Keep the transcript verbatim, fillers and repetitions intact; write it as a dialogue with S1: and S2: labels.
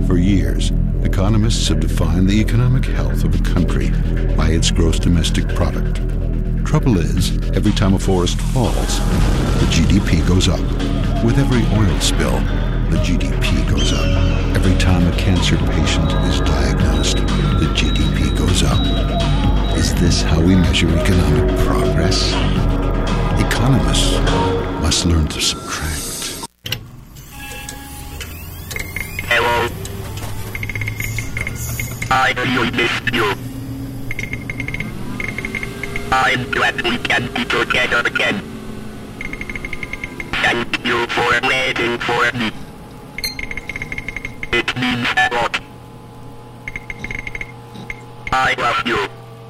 S1: For years, economists have defined the economic health of a country by its gross domestic product. Trouble is, every time a forest falls, the G D P goes up. With every oil spill, the G D P goes up. Every time a cancer patient is diagnosed, the G D P goes up. Is this how we measure economic progress? Economists must learn to subtract.
S2: Hello. I really missed you. I'm glad we can be together again. Thank you for waiting for me. It means a lot. I love you.